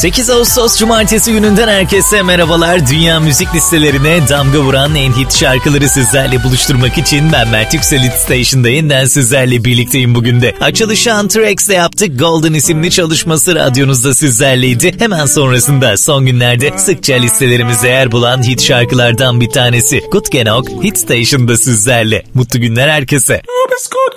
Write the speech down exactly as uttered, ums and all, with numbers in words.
sekiz Ağustos Cumartesi gününden herkese merhabalar. Dünya müzik listelerine damga vuran en hit şarkıları sizlerle buluşturmak için ben Mert Yüksel Hit Station'da yeniden sizlerle birlikteyim bugün de. Açılışı Anthrax'le yaptık. Golden isimli çalışması radyonuzda sizlerleydi. Hemen sonrasında son günlerde sıkça listelerimizde yer bulan hit şarkılardan bir tanesi Good Genok Hit Station'da sizlerle. Mutlu günler herkese.